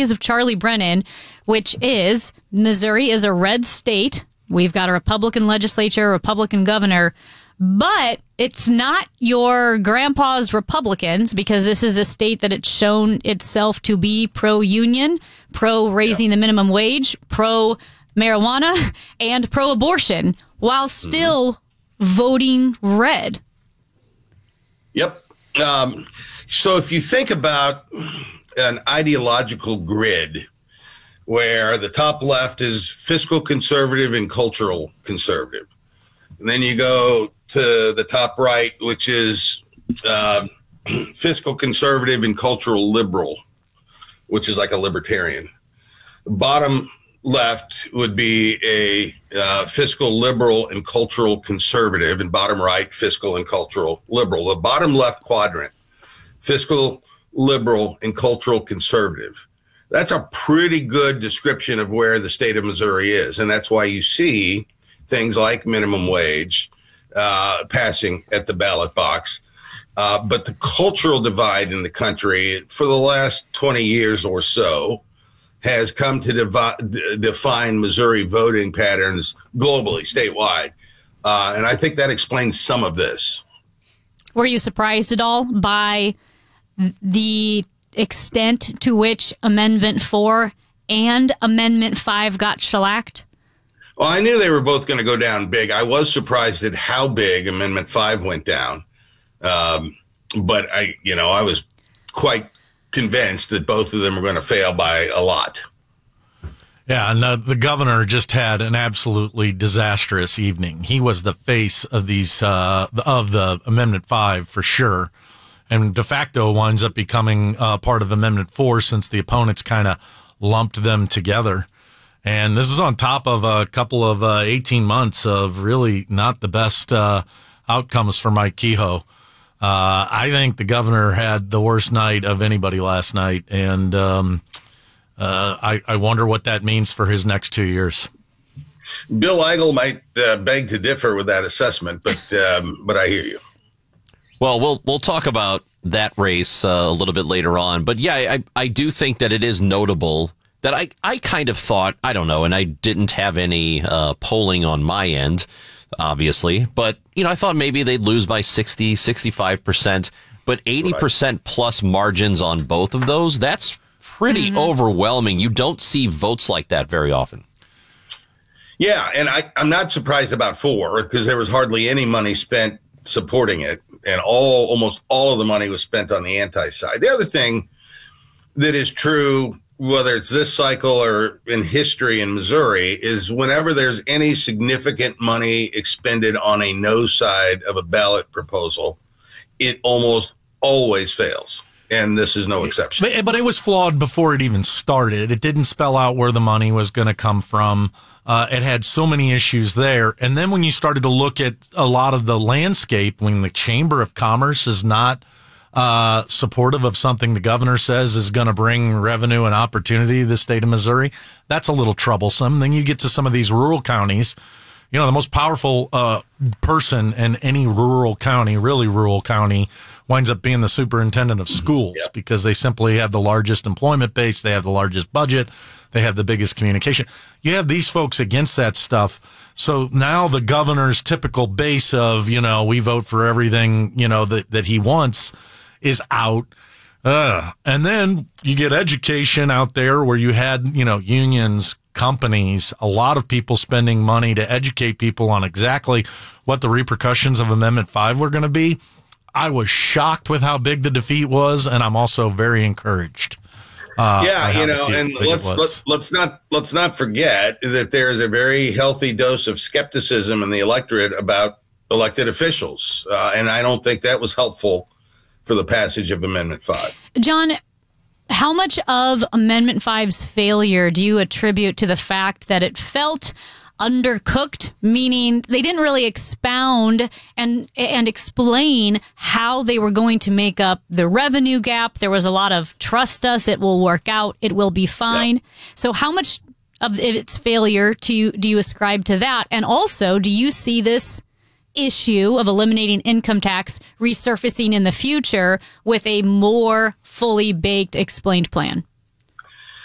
values of Charlie Brennan, which is Missouri is a red state. We've got a Republican legislature, a Republican governor, but it's not your grandpa's Republicans, because this is a state that it's shown itself to be pro-union, pro-raising the minimum wage, pro-marijuana, and pro-abortion, while still voting red. Yep. So if you think about an ideological grid where the top left is fiscal conservative and cultural conservative, and then you go to the top right, which is fiscal conservative and cultural liberal, which is like a libertarian. Bottom left would be a fiscal liberal and cultural conservative, and bottom right, fiscal and cultural liberal. The bottom left quadrant, fiscal liberal and cultural conservative. That's a pretty good description of where the state of Missouri is. And that's why you see things like minimum wage passing at the ballot box. But the cultural divide in the country for the last 20 years or so has come to define Missouri voting patterns globally, statewide. And I think that explains some of this. Were you surprised at all by the extent to which Amendment 4 and Amendment 5 got shellacked? Well, I knew they were both going to go down big. I was surprised at how big Amendment 5 went down. But I was quite convinced that both of them were going to fail by a lot. Yeah, and the governor just had an absolutely disastrous evening. He was the face of these of the Amendment 5 for sure, and de facto winds up becoming part of Amendment 4 since the opponents kind of lumped them together. And this is on top of a couple of 18 months of really not the best outcomes for Mike Kehoe. I think the governor had the worst night of anybody last night, and I wonder what that means for his next 2 years. Bill Eigel might beg to differ with that assessment, but I hear you. Well, we'll talk about that race a little bit later on. But yeah, I do think that it is notable that I kind of thought, I don't know, and I didn't have any polling on my end, obviously, but I thought maybe they'd lose by 60, 65%, but 80% plus margins on both of those, that's pretty overwhelming. You don't see votes like that very often. Yeah, and I'm not surprised about 4 because there was hardly any money spent supporting it, and almost all of the money was spent on the anti-side. The other thing that is true, whether it's this cycle or in history in Missouri, is whenever there's any significant money expended on a no side of a ballot proposal, it almost always fails. And this is no exception. But it was flawed before it even started. It didn't spell out where the money was going to come from. It had so many issues there. And then when you started to look at a lot of the landscape, when the Chamber of Commerce is not supportive of something the governor says is going to bring revenue and opportunity to the state of Missouri, that's a little troublesome. Then you get to some of these rural counties. The most powerful person in any rural county, really rural county, winds up being the superintendent of schools because they simply have the largest employment base, they have the largest budget, they have the biggest communication. You have these folks against that stuff. So now the governor's typical base of, we vote for everything, that he wants is out. And then you get education out there where you had, unions, companies, a lot of people spending money to educate people on exactly what the repercussions of Amendment 5 were going to be. I was shocked with how big the defeat was, and I'm also very encouraged. And let's not forget that there is a very healthy dose of skepticism in the electorate about elected officials, and I don't think that was helpful for the passage of Amendment 5. John, how much of Amendment 5's failure do you attribute to the fact that it felt undercooked, meaning they didn't really expound and explain how they were going to make up the revenue gap? There was a lot of trust us, it will work out, it will be fine. Yep. So how much of its failure do you ascribe to that? And also, do you see this issue of eliminating income tax resurfacing in the future with a more fully baked explained plan?